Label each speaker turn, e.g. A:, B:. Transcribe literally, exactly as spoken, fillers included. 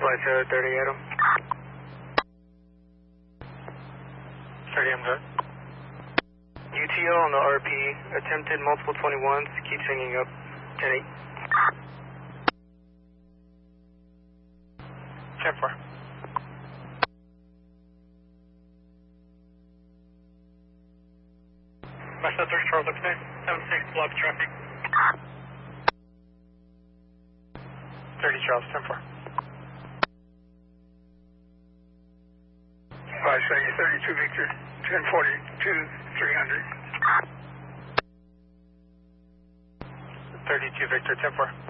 A: Flight to thirty Adam. thirty, I'm good. U T O on the R P, attempted multiple twenty-ones, keeps hanging up, ten eight. ten four. Master thirty Charles, up there, seven six, block traffic. thirty Charles, ten four.
B: five seventy, thirty-two Victor, ten forty-two, three hundred.
A: thirty-two Victor, ten four.